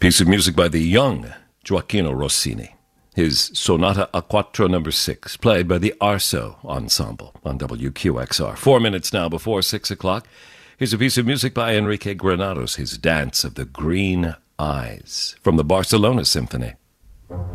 Piece of music by the young Gioacchino Rossini. His Sonata a Quattro No. 6, played by the Arso Ensemble on WQXR. 4 minutes now before 6 o'clock. Here's a piece of music by Enrique Granados, his Dance of the Green Eyes, from the Barcelona Symphony.